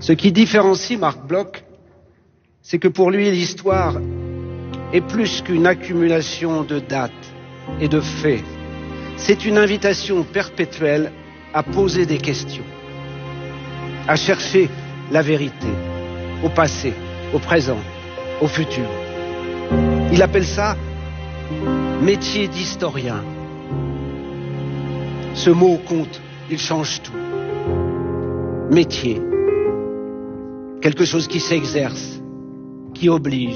Ce qui différencie Marc Bloch, c'est que pour lui, l'histoire est plus qu'une accumulation de dates et de faits. C'est une invitation perpétuelle à poser des questions, à chercher la vérité, au passé, au présent, au futur. Il appelle ça métier d'historien. Ce mot compte, il change tout. Métier, quelque chose qui s'exerce, qui oblige.